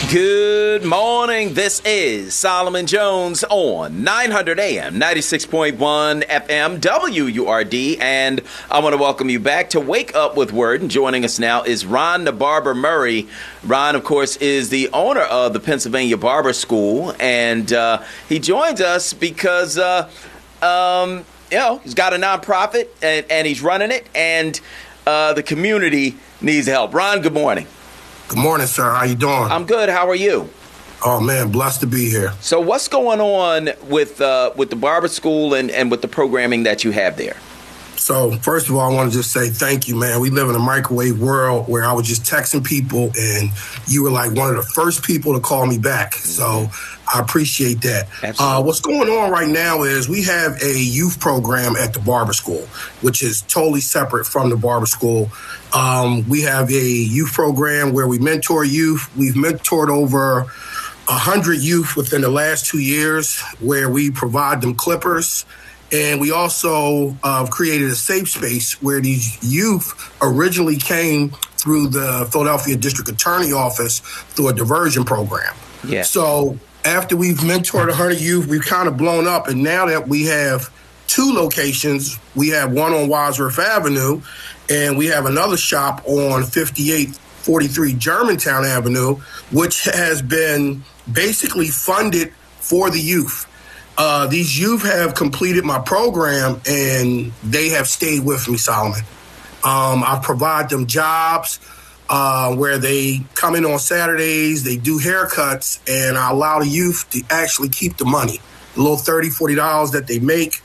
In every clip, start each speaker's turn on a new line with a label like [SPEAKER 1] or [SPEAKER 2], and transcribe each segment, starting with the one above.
[SPEAKER 1] Good morning. This is Solomon Jones on 900 AM, 96.1 FM, WURD, and I want to welcome you back to Wake Up with Word. And joining us now is Ron the Barber Murray. Ron, of course, is the owner of the Pennsylvania Barber School, and he joins us because, he's got a nonprofit, and he's running it, and the community needs help. Ron, good morning.
[SPEAKER 2] Good morning, sir. How you doing?
[SPEAKER 1] I'm good. How are you?
[SPEAKER 2] Oh, man, blessed to be here.
[SPEAKER 1] So what's going on with the barber school and with the programming that you have there?
[SPEAKER 2] So, first of all, I want to just say thank you, man. We live in a microwave world where I was just texting people, and you were like one of the first people to call me back. So I appreciate that. What's going on right now is we have a youth program at the barber school, which is totally separate from the barber school. We have a youth program where we mentor youth. We've mentored over 100 youth within the last 2 years, where we provide them clippers. And we also created a safe space where these youth originally came through the Philadelphia District Attorney Office through a diversion program.
[SPEAKER 1] Yeah.
[SPEAKER 2] So after we've mentored 100 youth, we've kind of blown up. And now that we have 2 locations, we have one on Wadsworth Avenue, and we have another shop on 5843 Germantown Avenue, which has been basically funded for the youth. These youth have completed my program, and they have stayed with me, Solomon. I provide them jobs where they come in on Saturdays, they do haircuts, and I allow the youth to actually keep the money, the little $30, $40 that they make.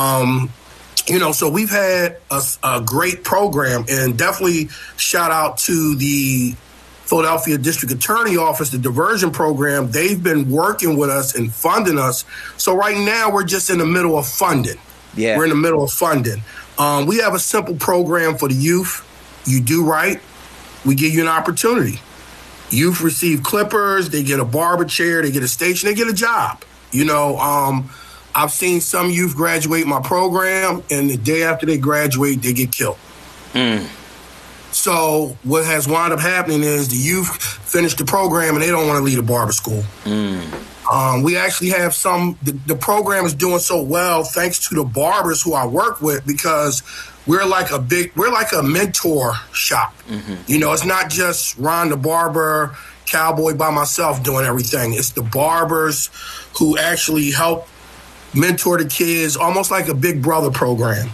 [SPEAKER 2] So we've had a great program, and definitely shout out to the Philadelphia District Attorney Office, the diversion program. They've been working with us and funding us. So right now we're just in the middle of funding.
[SPEAKER 1] Yeah.
[SPEAKER 2] We're in the middle of funding. We have a simple program for the youth. You do right, we give you an opportunity. Youth receive clippers, they get a barber chair, they get a station, they get a job. I've seen some youth graduate my program, and the day after they graduate, they get killed. So what has wound up happening is the youth finish the program and they don't want to leave the barber school. We actually have the program is doing so well thanks to the barbers who I work with, because we're like a mentor shop. It's not just Ron the Barber, Cowboy by myself doing everything. It's the barbers who actually help mentor the kids, almost like a big brother program.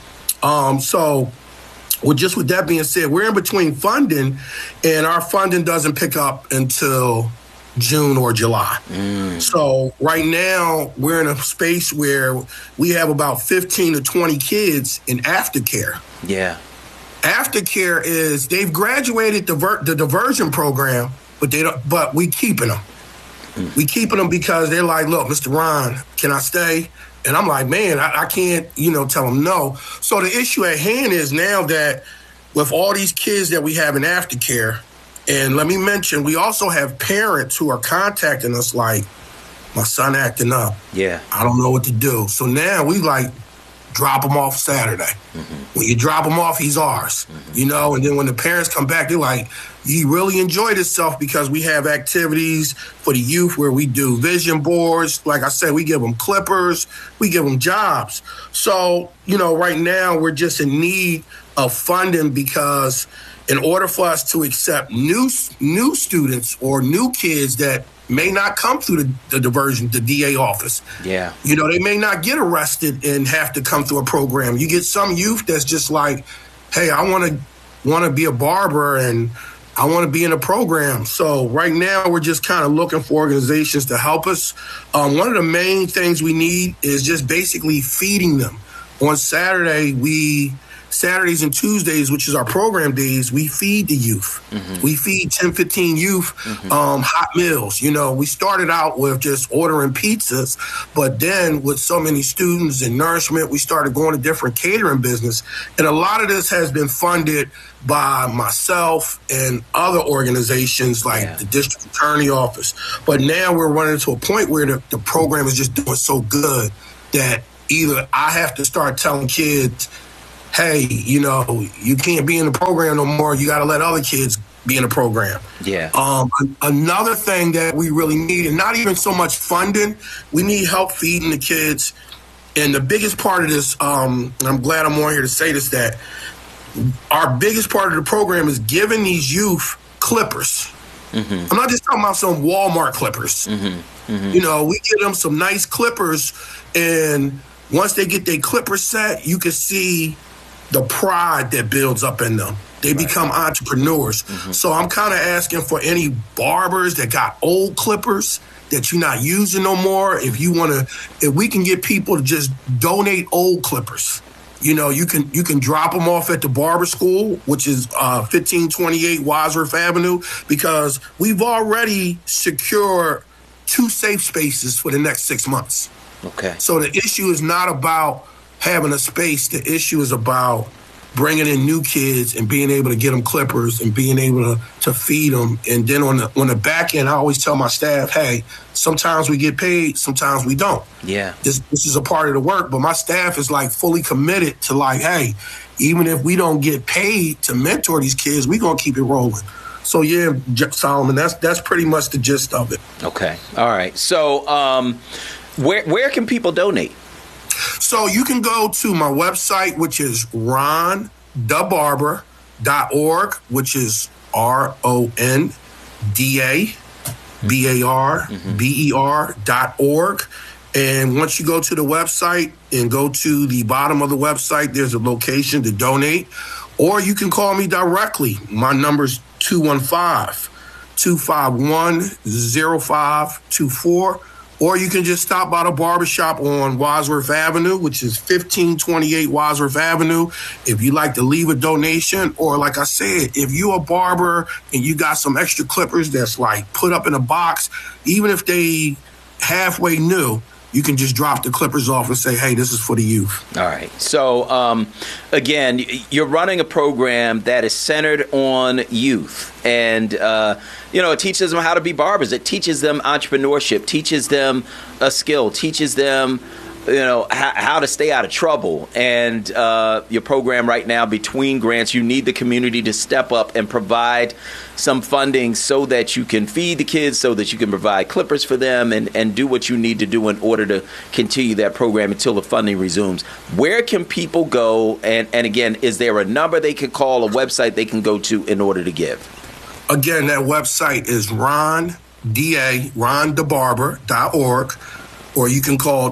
[SPEAKER 2] With that being said, we're in between funding, and our funding doesn't pick up until June or July. So right now, we're in a space where we have about 15 to 20 kids in aftercare.
[SPEAKER 1] Yeah.
[SPEAKER 2] Aftercare is they've graduated the diversion program, but we keeping them. We keeping them because they're like, look, Mr. Ron, can I stay? And I'm like, man, I can't, tell them no. So the issue at hand is now that with all these kids that we have in aftercare, and let me mention, we also have parents who are contacting us like, my son acting up.
[SPEAKER 1] Yeah.
[SPEAKER 2] I don't know what to do. So now we drop him off Saturday. When you drop him off, he's ours. And then when the parents come back, they're like, he really enjoyed himself, because we have activities for the youth where we do vision boards. Like I said, we give them clippers, we give them jobs. So, right now we're just in need of funding, because in order for us to accept new students or new kids that may not come through the diversion, the DA office.
[SPEAKER 1] Yeah.
[SPEAKER 2] They may not get arrested and have to come through a program. You get some youth that's just like, hey, I want to be a barber and I want to be in a program. So right now we're just kind of looking for organizations to help us. One of the main things we need is just basically feeding them. On Saturdays and Tuesdays, which is our program days, we feed the youth. We feed 10, 15 youth hot meals. We started out with just ordering pizzas, but then with so many students and nourishment, we started going to different catering business. And a lot of this has been funded by myself and other organizations like the District Attorney Office. But now we're running to a point where the program is just doing so good that either I have to start telling kids, hey, you can't be in the program no more. You got to let other kids be in a program.
[SPEAKER 1] Yeah.
[SPEAKER 2] Another thing that we really need, and not even so much funding, we need help feeding the kids. And the biggest part of this, and I'm glad I'm on here to say this, that our biggest part of the program is giving these youth clippers. I'm not just talking about some Walmart clippers. You know, we give them some nice clippers, and once they get their clipper set, you can see the pride that builds up in them. They become entrepreneurs. So I'm kind of asking for any barbers that got old clippers that you're not using no more. If we can get people to just donate old clippers, you know, you can drop them off at the barber school, which is 1528 Wadsworth Avenue, because we've already secured 2 safe spaces for the next 6 months.
[SPEAKER 1] Okay.
[SPEAKER 2] So the issue is not about having a space. The issue is about bringing in new kids and being able to get them clippers and being able to feed them. And then on the back end, I always tell my staff, hey, sometimes we get paid, sometimes we don't.
[SPEAKER 1] Yeah.
[SPEAKER 2] This is a part of the work, but my staff is like fully committed to like, hey, even if we don't get paid to mentor these kids, we're going to keep it rolling. So yeah, Solomon, that's pretty much the gist of it.
[SPEAKER 1] Okay. All right. So where can people donate?
[SPEAKER 2] So you can go to my website, which is rondabarber.org, which is RONDABARBER.org. And once you go to the website and go to the bottom of the website, there's a location to donate. Or you can call me directly. My number's 215-251-0524. Or you can just stop by the barbershop on Wadsworth Avenue, which is 1528 Wadsworth Avenue. If you'd like to leave a donation, or like I said, if you're a barber and you got some extra clippers that's like put up in a box, even if they halfway new, you can just drop the clippers off and say, hey, this is for the youth.
[SPEAKER 1] All right. So, again, you're running a program that is centered on youth. And, it teaches them how to be barbers. It teaches them entrepreneurship, teaches them a skill, teaches them, how to stay out of trouble. And your program right now, between grants, you need the community to step up and provide some funding so that you can feed the kids, so that you can provide clippers for them and do what you need to do in order to continue that program until the funding resumes. Where can people go? And again, is there a number they can call, a website they can go to in order to give?
[SPEAKER 2] Again, that website is rondabarber.org, or you can call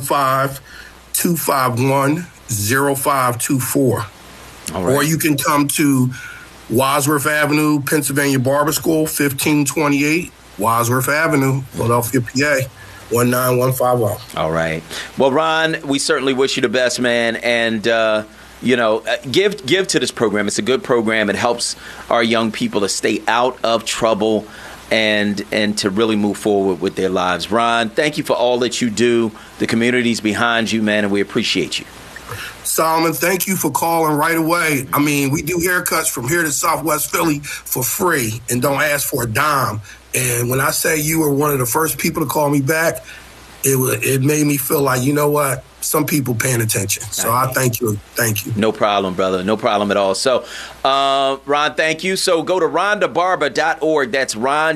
[SPEAKER 2] 215-251-0524.
[SPEAKER 1] All right.
[SPEAKER 2] Or you can come to Wadsworth Avenue, Pennsylvania Barber School, 1528 Wadsworth Avenue, Philadelphia, PA, 19150.
[SPEAKER 1] All right. Well, Ron, we certainly wish you the best, man. And, give to this program. It's a good program. It helps our young people to stay out of trouble and to really move forward with their lives. Ron, thank you for all that you do. The community's behind you, man, and we appreciate you.
[SPEAKER 2] Solomon, thank you for calling right away. I mean, we do haircuts from here to Southwest Philly for free and don't ask for a dime. And when I say you were one of the first people to call me back, it made me feel like, you know what, some people paying attention. So I thank you. Thank you.
[SPEAKER 1] No problem, brother. No problem at all. So, Ron, thank you. So go to rondabarber.org. That's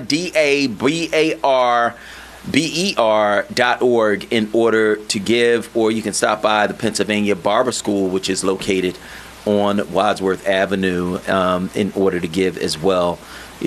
[SPEAKER 1] RondaBarber.org in order to give, or you can stop by the Pennsylvania Barber School, which is located on Wadsworth Avenue, in order to give as well.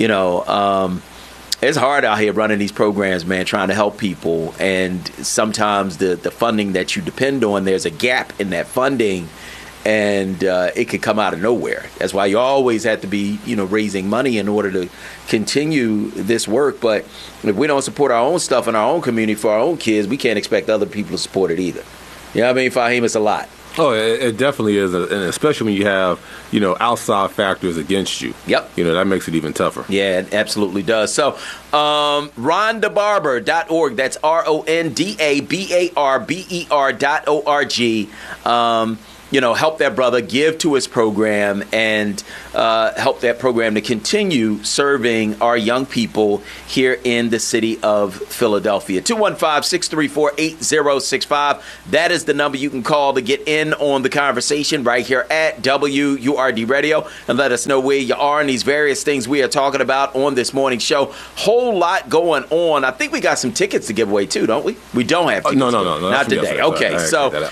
[SPEAKER 1] It's hard out here running these programs, man, trying to help people. And sometimes the funding that you depend on, there's a gap in that funding, and it could come out of nowhere. That's why you always have to be, raising money in order to continue this work. But if we don't support our own stuff in our own community for our own kids, we can't expect other people to support it either. You know what I mean, Fahim? It's a lot.
[SPEAKER 3] Oh, it definitely is, and especially when you have, outside factors against you.
[SPEAKER 1] Yep.
[SPEAKER 3] That makes it even tougher.
[SPEAKER 1] Yeah, it absolutely does. So, rondabarber.org. That's RONDABARBER.org. help that brother give to his program and help that program to continue serving our young people here in the city of Philadelphia. 215-634-8065. That is the number you can call to get in on the conversation right here at WURD Radio and let us know where you are and these various things we are talking about on this morning show. Whole lot going on. I think we got some tickets to give away too, don't we? We don't have tickets.
[SPEAKER 3] No.
[SPEAKER 1] Not today. Okay, so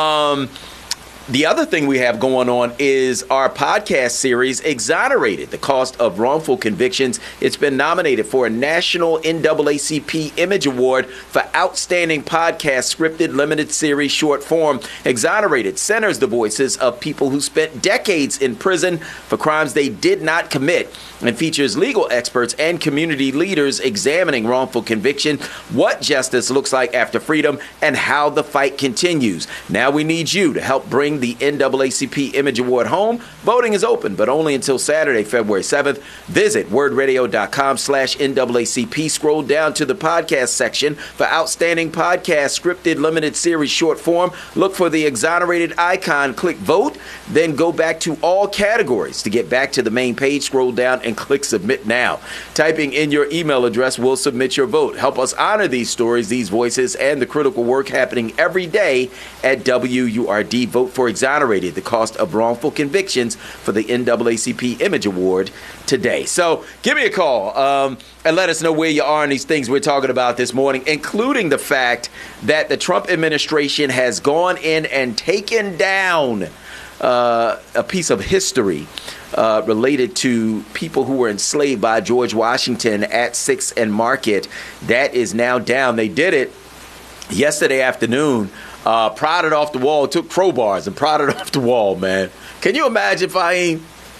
[SPEAKER 1] the other thing we have going on is our podcast series, Exonerated, the Cost of Wrongful Convictions. It's been nominated for a National NAACP Image Award for Outstanding Podcast Scripted Limited Series Short Form. Exonerated centers the voices of people who spent decades in prison for crimes they did not commit and features legal experts and community leaders examining wrongful conviction, what justice looks like after freedom, and how the fight continues. Now we need you to help bring the NAACP Image Award home. Voting is open, but only until Saturday, February 7th. Visit wordradio.com/NAACP. Scroll down to the podcast section for Outstanding Podcast Scripted Limited Series Short Form. Look for the exonerated icon. Click Vote. Then go back to all categories. To get back to the main page, scroll down and click Submit Now. Typing in your email address will submit your vote. Help us honor these stories, these voices, and the critical work happening every day at WURD. Vote for Exonerated, the Cost of Wrongful Convictions for the NAACP Image Award today. So give me a call and let us know where you are on these things we're talking about this morning, including the fact that the Trump administration has gone in and taken down a piece of history related to people who were enslaved by George Washington at 6th and Market. That is now down. They did it yesterday afternoon. Pried it off the wall, took crowbars and pried it off the wall, man. Can you imagine, Fahim?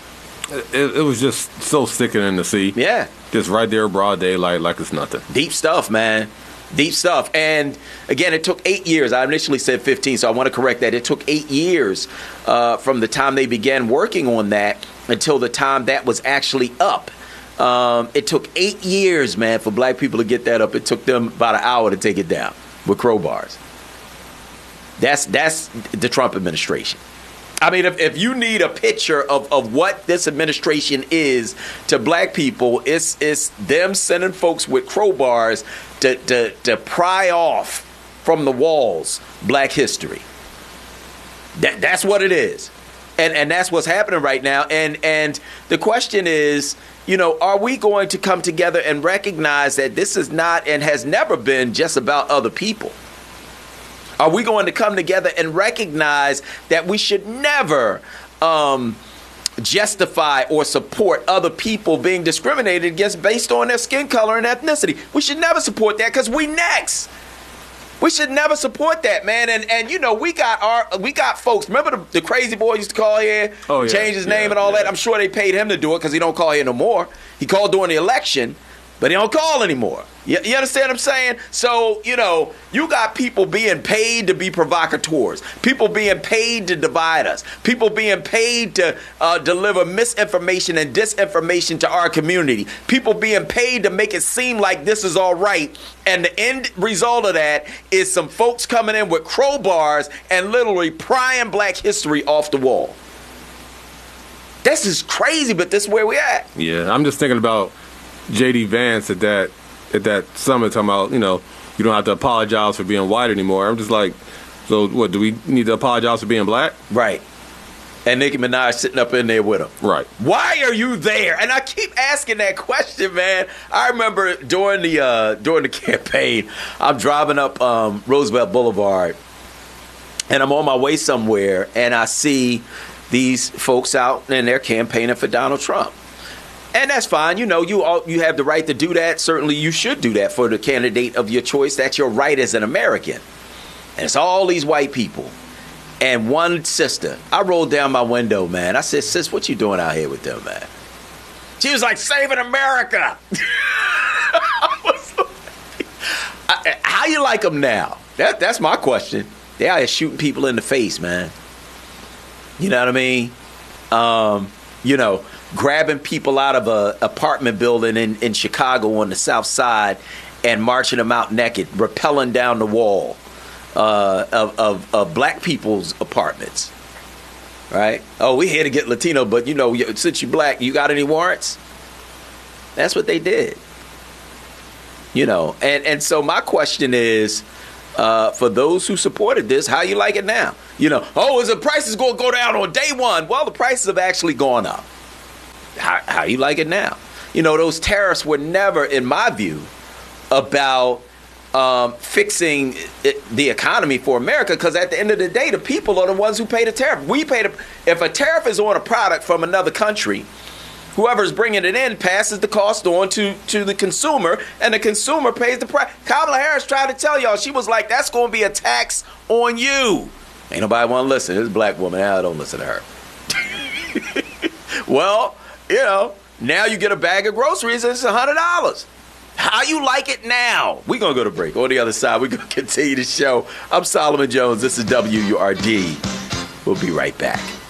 [SPEAKER 3] It was just so sickening to see.
[SPEAKER 1] Yeah.
[SPEAKER 3] Just right there, broad daylight, like it's nothing.
[SPEAKER 1] Deep stuff, man. Deep stuff. And again, it took 8 years. I initially said 15, so I want to correct that. It took 8 years from the time they began working on that until the time that was actually up. It took 8 years, man, for black people to get that up. It took them about an hour to take it down with crowbars. That's the Trump administration. I mean, if you need a picture of what this administration is to black people, it's them sending folks with crowbars to pry off from the walls black history. That's what it is. And that's what's happening right now. And the question is, are we going to come together and recognize that this is not and has never been just about other people? Are we going to come together and recognize that we should never justify or support other people being discriminated against based on their skin color and ethnicity? We should never support that because we next. We should never support that, man. And we got folks. Remember the crazy boy used to call here, change his name and all that. I'm sure they paid him to do it because he don't call here no more. He called during the election, but he don't call anymore. You understand what I'm saying? So, you got people being paid to be provocateurs, people being paid to divide us, people being paid to deliver misinformation and disinformation to our community, people being paid to make it seem like this is all right. And the end result of that is some folks coming in with crowbars and literally prying black history off the wall. This is crazy, but this is where we at.
[SPEAKER 3] Yeah, I'm just thinking about J.D. Vance at that summit talking about, you don't have to apologize for being white anymore. I'm just like, so what, do we need to apologize for being black?
[SPEAKER 1] Right. And Nicki Minaj sitting up in there with him.
[SPEAKER 3] Right.
[SPEAKER 1] Why are you there? And I keep asking that question, man. I remember during the campaign, I'm driving up Roosevelt Boulevard, and I'm on my way somewhere, and I see these folks out and they're campaigning for Donald Trump. And that's fine. You have the right to do that. Certainly you should do that for the candidate of your choice. That's your right as an American. And it's all these white people. And one sister. I rolled down my window, man. I said, sis, what you doing out here with them, man? She was like, saving America. How you like them now? That's my question. They out here shooting people in the face, man. You know what I mean? Grabbing people out of a apartment building in Chicago on the south side and marching them out naked, rappelling down the wall of black people's apartments. right? Oh, we here to get Latino, but since you're black, you got any warrants? That's what they did. And so my question is, for those who supported this, how you like it now? Is the prices going to go down on day one? Well, the prices have actually gone up. How you like it now? Those tariffs were never, in my view, about fixing the economy for America, because at the end of the day, the people are the ones who pay the tariff. If a tariff is on a product from another country, whoever's bringing it in passes the cost on to the consumer, and the consumer pays the price. Kamala Harris tried to tell y'all, she was like, that's going to be a tax on you. Ain't nobody want to listen. This black woman, I don't listen to her. Well, now you get a bag of groceries and it's $100. How you like it now? We're going to go to break. On the other side, we're going to continue the show. I'm Solomon Jones. This is WURD. We'll be right back.